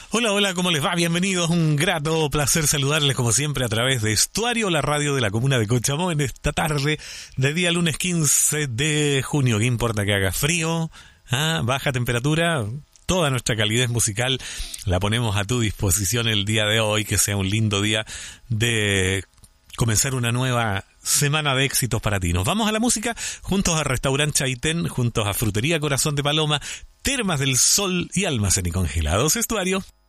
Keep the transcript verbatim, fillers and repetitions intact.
Hola, hola, ¿cómo les va? Bienvenidos, un grato placer saludarles como siempre a través de Estuario, la radio de la comuna de Cochamó, en esta tarde de día lunes quince de junio. ¿Qué importa que haga frío? ¿Ah? ¿Baja temperatura? Toda nuestra calidez musical la ponemos a tu disposición el día de hoy, que sea un lindo día de comenzar una nueva semana de éxitos para ti. Nos vamos a la música, juntos a Restaurant Chaitén, juntos a Frutería Corazón de Paloma, Termas del Sol y Almacén y Congelados Estuario.